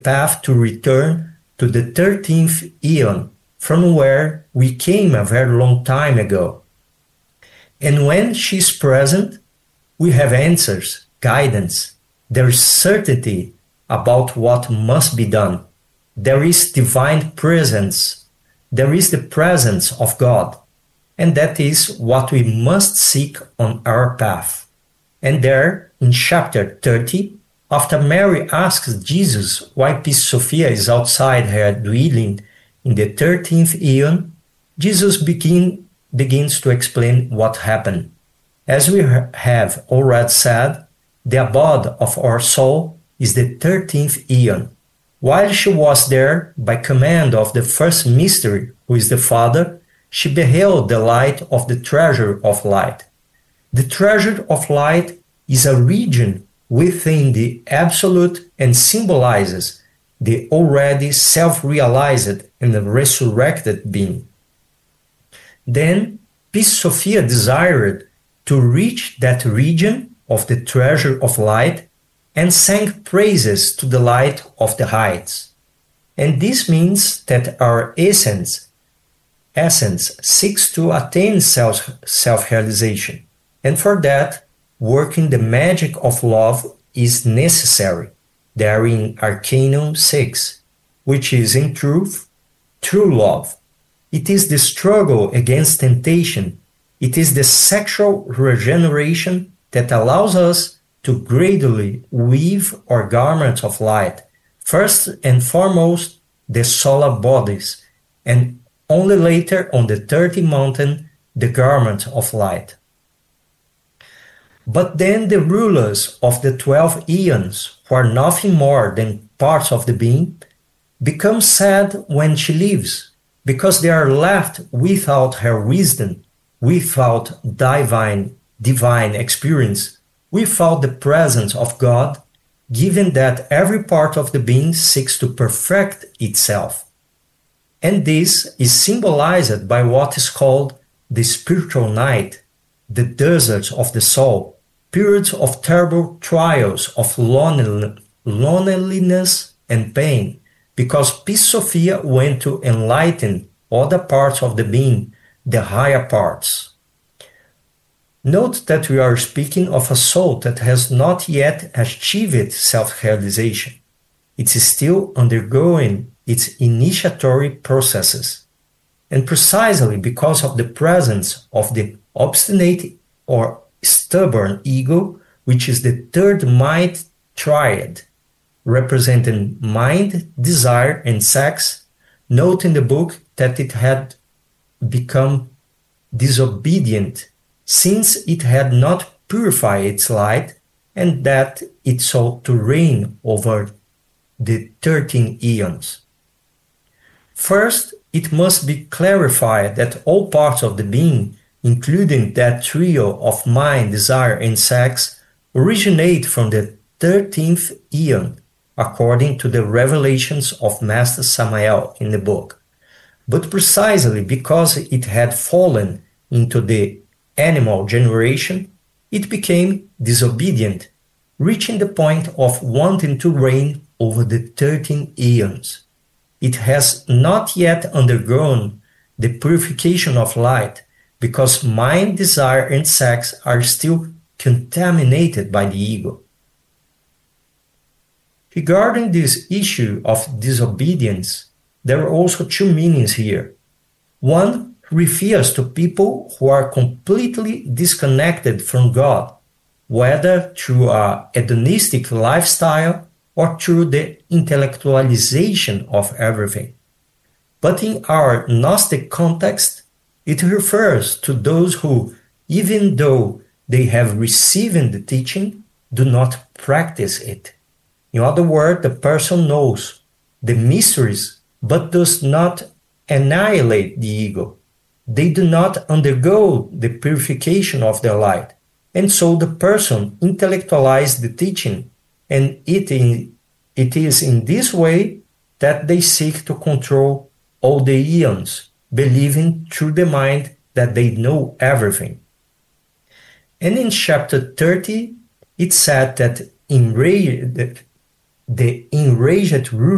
path to return to the 13th eon, from where we came a very long time ago. And when she is present, we have answers, guidance. There is certainty about what must be done. There is divine presence. There is the presence of God. And that is what we must seek on our path. And there, in chapter 30, after Mary asks Jesus why Pistis Sophia is outside her dwelling in the 13th eon, Jesus begins to explain what happened. As we have already said, the abode of our soul is the 13th eon. While she was there, by command of the first mystery, who is the Father, she beheld the light of the treasure of light. The treasure of light is a region within the Absolute and symbolizes the already self-realized and resurrected being. Then Pistis Sophia desired to reach that region of the treasure of light and sang praises to the light of the heights. And this means that our essence seeks to attain self-realization, and for that, working the magic of love is necessary, there in Arcanum 6, which is in truth, true love. It is the struggle against temptation. It is the sexual regeneration that allows us to gradually weave our garments of light, first and foremost the solar bodies, and only later on the 30 mountain the garment of light. But then the rulers of the 12 eons, who are nothing more than parts of the being, become sad when she leaves, because they are left without her wisdom, without divine experience, without the presence of God, given that every part of the being seeks to perfect itself. And this is symbolized by what is called the spiritual night, the desert of the soul, periods of terrible trials, of loneliness and pain, because Pistis Sophia went to enlighten other parts of the being, the higher parts. Note that we are speaking of a soul that has not yet achieved self-realization. It is still undergoing its initiatory processes. And precisely because of the presence of the obstinate or stubborn ego, which is the third mind triad, representing mind, desire, and sex, note in the book that it had become disobedient since it had not purified its light, and that it sought to reign over the 13 eons. First, it must be clarified that all parts of the being, including that trio of mind, desire, and sex, originate from the 13th eon, according to the revelations of Master Samael in the book. But precisely because it had fallen into the animal generation, it became disobedient, reaching the point of wanting to reign over the 13 eons. It has not yet undergone the purification of light, because mind, desire, and sex are still contaminated by the ego. Regarding this issue of disobedience, there are also two meanings here. One refers to people who are completely disconnected from God, whether through a hedonistic lifestyle or through the intellectualization of everything. But in our Gnostic context, it refers to those who, even though they have received the teaching, do not practice it. In other words, the person knows the mysteries but does not annihilate the ego. They do not undergo the purification of their light, and so the person intellectualizes the teaching, and it is in this way that they seek to control all the eons, believing through the mind that they know everything. And in chapter 30, it said that the enraged